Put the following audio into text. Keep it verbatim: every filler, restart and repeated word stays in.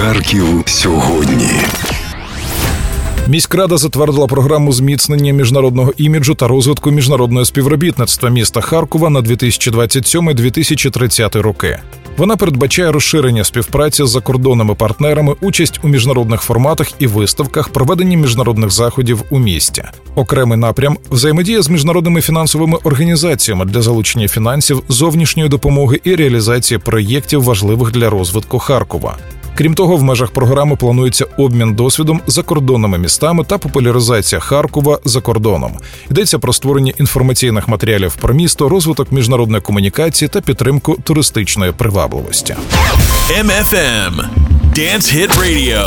Харків сьогодні. Міськрада затвердила програму зміцнення міжнародного іміджу та розвитку міжнародного співробітництва міста Харкова на дві тисячі двадцять сьомий - дві тисячі тридцятий роки. Вона передбачає розширення співпраці з закордонними партнерами, участь у міжнародних форматах і виставках, проведення міжнародних заходів у місті. Окремий напрям – взаємодія з міжнародними фінансовими організаціями для залучення фінансів, зовнішньої допомоги і реалізації проєктів, важливих для розвитку Харкова. Крім того, в межах програми планується обмін досвідом з закордонними містами та популяризація Харкова за кордоном. Йдеться про створення інформаційних матеріалів про місто, розвиток міжнародної комунікації та підтримку туристичної привабливості. ем еф ем Dance Hit Radio.